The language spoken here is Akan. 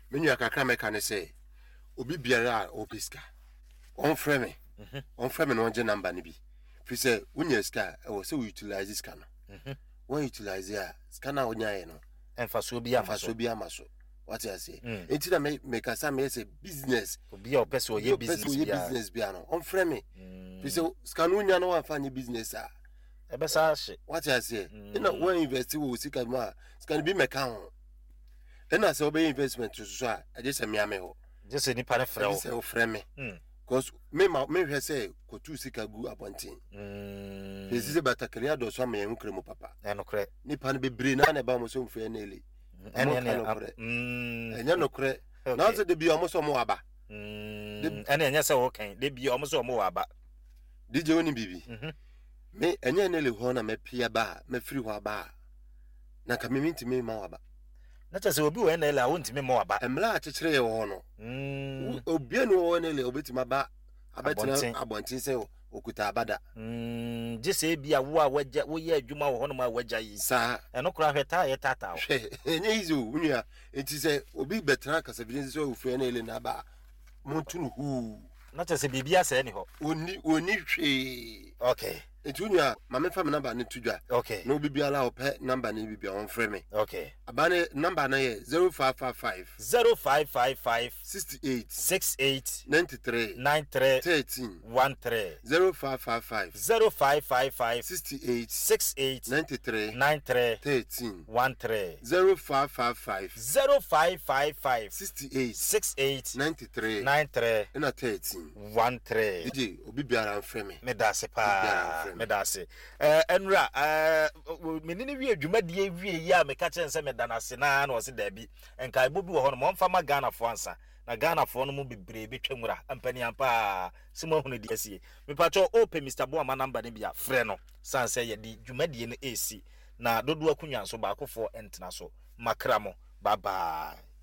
Menu akakra meka ne say obi biara obiska on frame no nje number ni bi fi say unya ska e wo say we utilize ska no when utilize ya ska na onya ye no emfaso bi amaso what you say enti na make asa me say business obi o person ye business bia no on frame fi say ska no unya no wa fa nye business a e be sa hye what you say na when invest wo sika ma ska bi meka ho na say obe investment so a I just me ame ho just any pa na frɛ wo say o frɛ me cause me hwe say kotu sika gu abontin pesi batakria do so ma yen kremo papa no kre ni pa no bebre na ba mo so mfɛ na ele enya no kre na so de bi o mo so mo aba enya sɛ wo kan de bi o mo so mo aba DJ oni bibi me enya na le ho na me pia ba me firi ho aba na ka me minti me ma aba na chese obi we na ele a wontimi mo aba emla a chekere ye wo no obi enu wo na ele obetima ba abetina abontin se okuta abada jese bia wo a wagya wo ye adwuma wo hono ma wagya yi sa eno kura hweta ye tata wo enye izo unia enti se obi betra kasa bidin se ofu na ele na ba montunu hu na chese bibia se ni ho oni hwe okay etunya mame fa me number ne tudwa okay no bibia o pe number ne bibia on frame me okay abane number na ye 0555 68 93 13 0555 68 93 13 0555 68 93 ina 13 DJ obibiara frame me da se pa medase enra menini wi adwumadie wie ya me ka chen se medanase na o se da bi enka bobi wo hono mo mfa ma Ghana fo ansa na Ghana fo no mo bebre betwamura ampani ampa simo hono di asie me pacho ope Mr. Boama number ne bia frɛ no sanse ye di dwumadie no AC na dodo akunyanso ba akofo entena so makramo bye bye.